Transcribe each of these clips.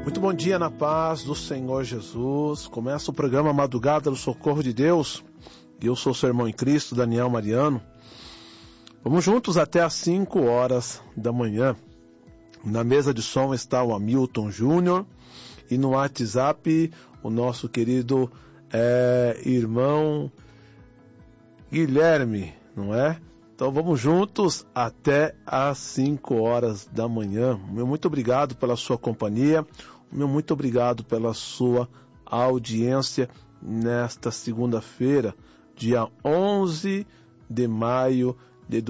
Muito bom dia na paz do Senhor Jesus. Começa o programa Madrugada do Socorro de Deus. Eu sou o seu irmão em Cristo, Daniel Mariano. Vamos juntos até às 5 horas da manhã. Na mesa de som está o Hamilton Júnior e no WhatsApp o nosso querido irmão Guilherme, não é? Então vamos juntos até às 5 horas da manhã. Meu muito obrigado pela sua companhia. Meu muito obrigado pela sua audiência nesta segunda-feira, dia 11 de maio de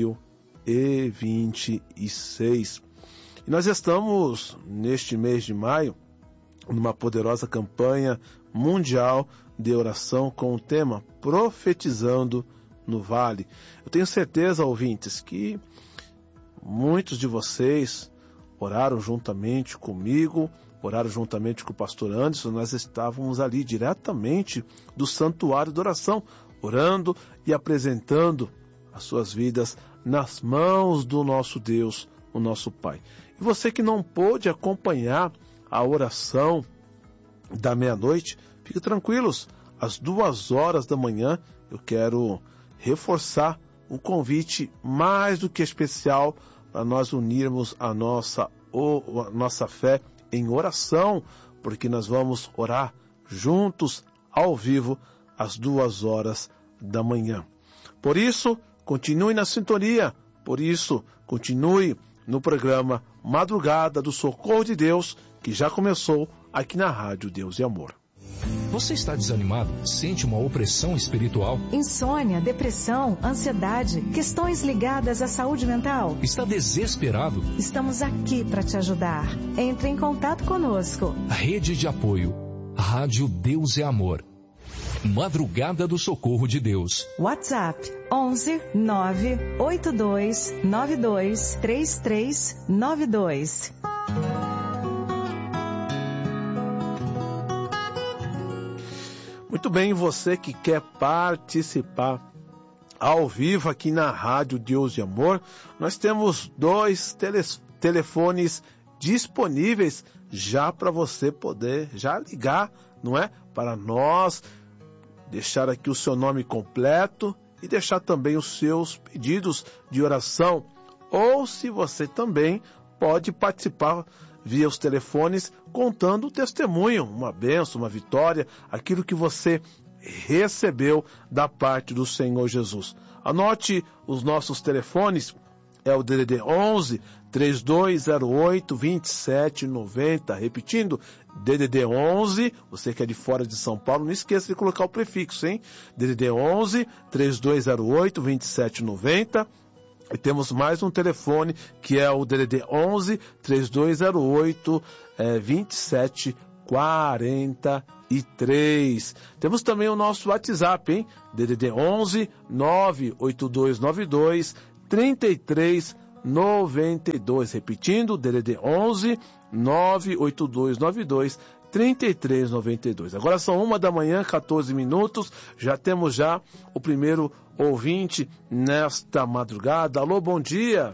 2026. E nós estamos, neste mês de maio, numa poderosa campanha mundial de oração com o tema Profetizando no Vale. Eu tenho certeza, ouvintes, que muitos de vocês oraram juntamente comigo, oraram juntamente com o pastor Anderson. Nós estávamos ali diretamente do santuário de oração, orando e apresentando as suas vidas nas mãos do nosso Deus, o nosso Pai. E você que não pôde acompanhar a oração da meia-noite, fique tranquilos, às 2 horas da manhã eu quero reforçar o convite mais do que especial para nós unirmos a nossa fé em oração, porque nós vamos orar juntos, ao vivo, às 2 horas da manhã. Por isso, continue na sintonia, por isso, continue no programa Madrugada do Socorro de Deus, que já começou aqui na Rádio Deus e Amor. Você está desanimado? Sente uma opressão espiritual? Insônia, depressão, ansiedade, questões ligadas à saúde mental? Está desesperado? Estamos aqui para te ajudar. Entre em contato conosco. Rede de apoio. Rádio Deus é Amor. Madrugada do Socorro de Deus. WhatsApp 11 982 92 3392. Muito bem, você que quer participar ao vivo aqui na Rádio Deus e Amor, nós temos 2 telefones disponíveis já para você poder já ligar, não é? Para nós deixar aqui o seu nome completo e deixar também os seus pedidos de oração. Ou se você também pode participar via os telefones, contando um testemunho, uma bênção, uma vitória, aquilo que você recebeu da parte do Senhor Jesus. Anote os nossos telefones, é o DDD 11 3208 2790, repetindo, DDD 11, você que é de fora de São Paulo, não esqueça de colocar o prefixo, hein? DDD 11 3208 2790. E temos mais um telefone, que é o DDD 11 3208 2743. Temos também o nosso WhatsApp, hein? DDD 11 98292 3392. Repetindo, DDD 11 98292 3392. Agora são 1 da manhã, 14 minutos. Já temos o primeiro ouvinte nesta madrugada. Alô, bom dia.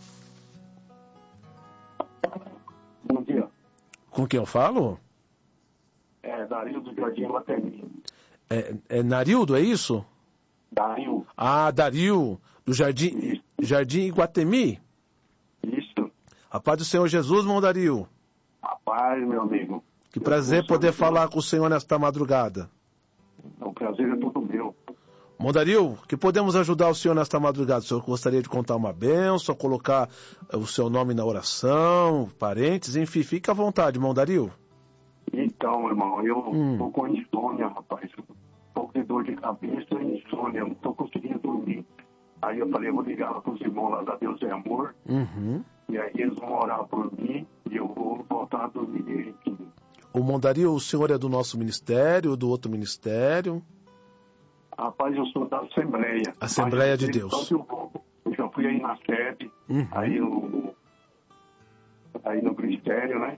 Bom dia. Com quem eu falo? É Darildo do Jardim Iguatemi. É Narildo, é isso? Dario. Ah, Dario, do Jardim Iguatemi. Isso. A paz do Senhor Jesus, irmão Dario. A paz, meu amigo. Que prazer poder falar com o Senhor nesta madrugada. O prazer é todo meu. Mondario, que podemos ajudar o senhor nesta madrugada? O senhor gostaria de contar uma bênção, colocar o seu nome na oração, parentes, enfim, fique à vontade, Mondario. Então, irmão, eu tô com insônia, rapaz. Um pouco de dor de cabeça e insônia, não tô conseguindo dormir. Aí eu falei, eu vou ligar para os irmãos lá da Deus é Amor, e aí eles vão orar por mim e eu vou voltar a dormir direitinho. O Mondario, o senhor é do nosso ministério, do outro ministério? Rapaz, eu sou da Assembleia. Assembleia de Deus. Eu já fui aí na sede, aí no ministério, né?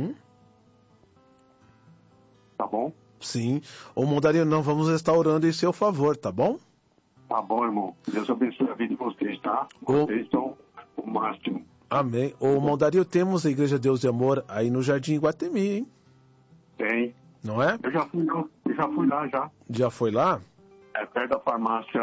Tá bom? Sim. Ô, Mondario, não vamos estar orando em seu favor, tá bom? Tá bom, irmão. Deus abençoe a vida de vocês, tá? Vocês são o máximo. Amém. Ô, irmão Dario, temos a Igreja Deus e Amor aí no Jardim Iguatemi, hein? Tem. Não é? Eu já fui lá já. Já foi lá? É perto da farmácia.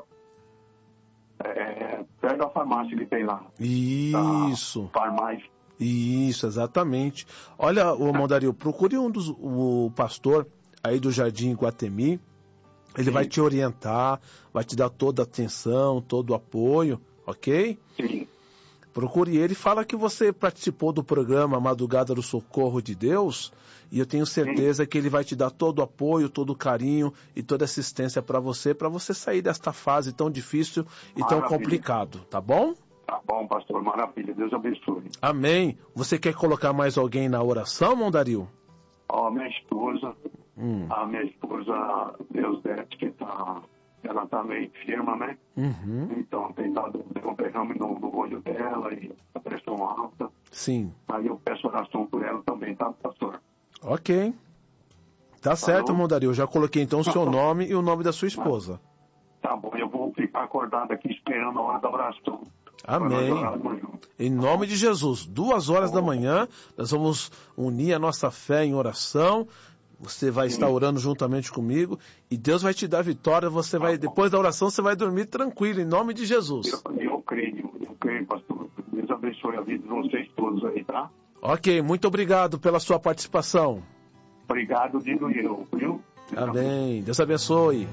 Perto da farmácia que tem lá. Isso. Farmácia. Isso, exatamente. Olha, ô, irmão Dario, procure o pastor aí do Jardim Iguatemi. Ele vai te orientar, vai te dar toda a atenção, todo o apoio, ok? Sim. Procure ele e fala que você participou do programa Madrugada do Socorro de Deus e eu tenho certeza que ele vai te dar todo o apoio, todo o carinho e toda a assistência para você sair desta fase tão difícil e tão complicado, tá bom? Tá bom, pastor, maravilha, Deus abençoe. Amém. Você quer colocar mais alguém na oração, irmão Dario? Minha esposa, a minha esposa, Deus deve, que ela tá meio enferma, né? Uhum. Então tem dado um derrame no olho dela e a pressão alta. Sim. Aí eu peço oração por ela também, tá, pastor? Ok. Tá certo, irmão Dario. Eu já coloquei então o seu nome e o nome da sua esposa. Tá bom, eu vou ficar acordado aqui esperando a hora da oração. Amém. Em nome de Jesus, 2h da manhã, nós vamos unir a nossa fé em oração. Você vai estar orando juntamente comigo e Deus vai te dar vitória. Você vai, depois da oração, você vai dormir tranquilo, em nome de Jesus. Eu creio, pastor. Deus abençoe a vida de vocês todos aí, tá? Ok, muito obrigado pela sua participação. Obrigado, digo eu, viu? Amém. Deus abençoe.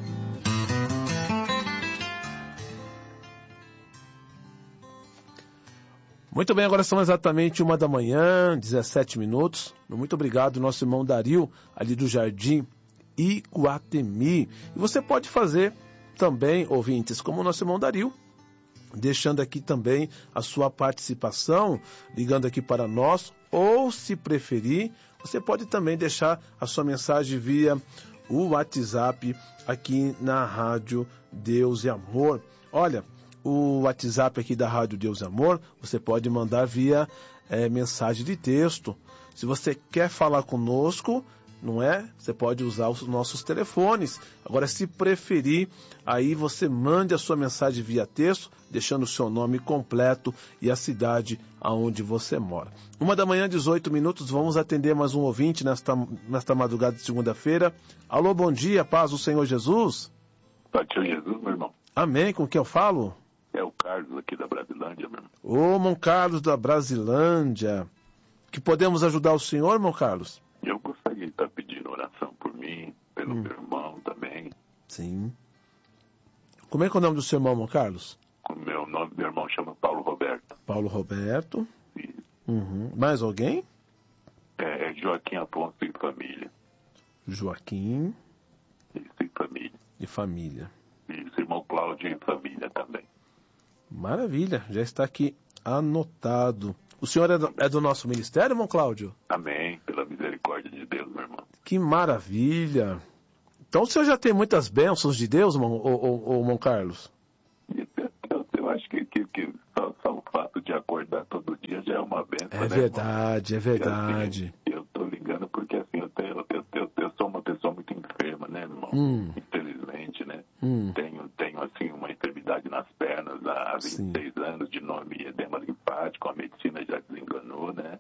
Muito bem, agora são exatamente 1 da manhã, 17 minutos. Muito obrigado, nosso irmão Dario, ali do Jardim Iguatemi. E você pode fazer também, ouvintes, como o nosso irmão Dario, deixando aqui também a sua participação, ligando aqui para nós, ou se preferir, você pode também deixar a sua mensagem via o WhatsApp aqui na Rádio Deus e Amor. Olha, o WhatsApp aqui da Rádio Deus e Amor, você pode mandar via mensagem de texto. Se você quer falar conosco, não é? Você pode usar os nossos telefones. Agora, se preferir, aí você mande a sua mensagem via texto, deixando o seu nome completo e a cidade aonde você mora. 1 da manhã, 18 minutos, vamos atender mais um ouvinte nesta madrugada de segunda-feira. Alô, bom dia, paz do Senhor Jesus. Paz do Senhor Jesus, meu irmão. Amém, com quem eu falo? É o Carlos aqui da Brasilândia, meu irmão. Ô, irmão Carlos da Brasilândia. Que podemos ajudar o senhor, irmão Carlos? Eu gostaria de estar pedindo oração por mim, pelo meu irmão também. Sim. Como é que é o nome do seu irmão Carlos? O nome do meu irmão chama Paulo Roberto. Paulo Roberto. Isso. Mais alguém? É Joaquim Afonso e família. Joaquim. Isso, e família. E família. Isso, irmão Cláudio e família também. Maravilha, já está aqui anotado. O senhor é do nosso ministério, irmão Cláudio? Amém, pela misericórdia de Deus, meu irmão. Que maravilha. Então o senhor já tem muitas bênçãos de Deus, irmão Carlos? Eu acho que só o fato de acordar todo dia já é uma bênção, é né, verdade, irmão? É verdade. Assim, eu tô ligando porque assim, eu sou uma pessoa muito enferma, né, irmão? Infelizmente, né? Tenho assim uma enfermidade nas pernas há 26 anos, de nome edema linfático, a medicina já desenganou, né?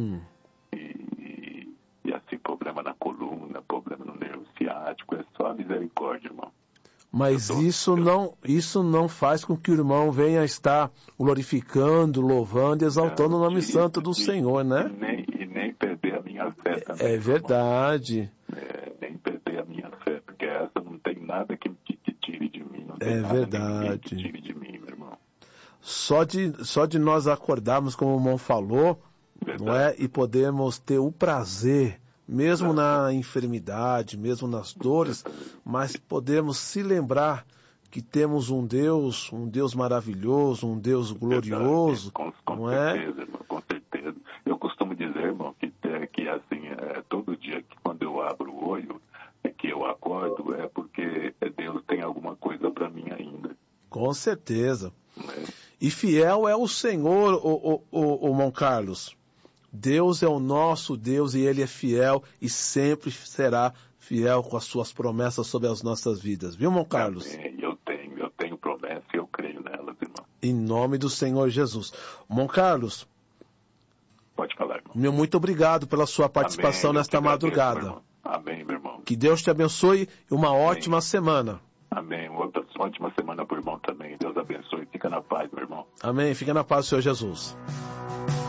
E assim, problema na coluna, problema no nervo ciático, é só a misericórdia, irmão. Mas isso não faz com que o irmão venha estar glorificando, louvando, exaltando o nome santo do Senhor, né? E nem perder a minha fé também. É verdade. Nem perder a minha fé, porque essa não tem nada que tire de mim. Não tem é nada verdade. Que tire de mim, meu irmão. Só de nós acordarmos, como o irmão falou, não é? E podemos ter o prazer, mesmo na enfermidade, mesmo nas dores, mas podemos se lembrar que temos um Deus maravilhoso, um Deus glorioso, com não certeza, irmão, com certeza. Eu costumo dizer, irmão, que assim, todo dia que quando eu abro o olho, que eu acordo, é porque Deus tem alguma coisa para mim ainda. Com certeza. Né? E fiel é o Senhor, o irmão Carlos. Deus é o nosso Deus e Ele é fiel e sempre será fiel com as suas promessas sobre as nossas vidas. Viu, irmão Carlos? Eu tenho promessa e eu creio nelas, irmão. Em nome do Senhor Jesus. Irmão Carlos. Pode falar, irmão. Meu muito obrigado pela sua participação nesta madrugada. Amém, meu irmão. Que Deus te abençoe e uma ótima semana. Amém. Uma ótima semana pro irmão também. Deus abençoe. Fica na paz, meu irmão. Amém. Fica na paz do Senhor Jesus.